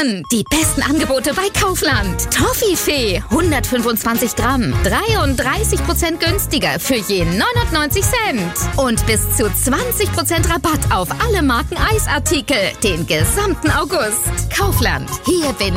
machen. Die besten Angebote bei Kaufland. Toffifee, 125 Gramm, 33% günstiger für je 99 Cent. Und bis zu 20% Rabatt auf alle Marken Eisartikel den gesamten August. Kaufland, hier bin